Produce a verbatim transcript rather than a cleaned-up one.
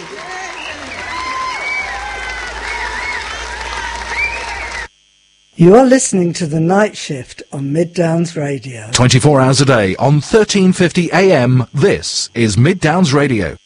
You are listening to The Night Shift on Mid Downs Radio. twenty-four hours a day on thirteen fifty A M, this is Mid Downs Radio.